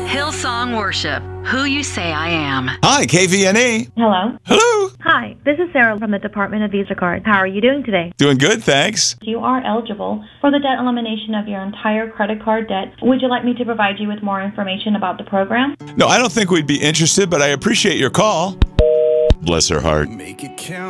Hillsong Worship, Who You Say I Am. Hi, KVNE. Hello. Hello. Hi, this is Sarah from the Department of Visa Cards. How are you doing today? Doing good, thanks. You are eligible for the debt elimination of your entire credit card debt. Would you like me to provide you with more information about the program? No, I don't think we'd be interested, but I appreciate your call. Bless her heart. Make it count.